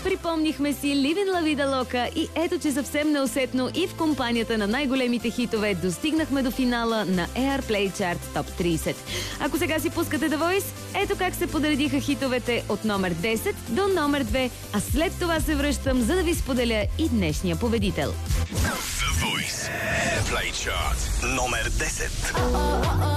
Припомнихме си Livin La Vida Loca и ето, че съвсем неусетно и в компанията на най-големите хитове достигнахме до финала на Airplay Chart Top 30. Ако сега си пускате The Voice, ето как се подредиха хитовете от номер 10 до номер 2, а след това се връщам, за да ви споделя и днешния победител. The Voice Airplay Chart номер 10.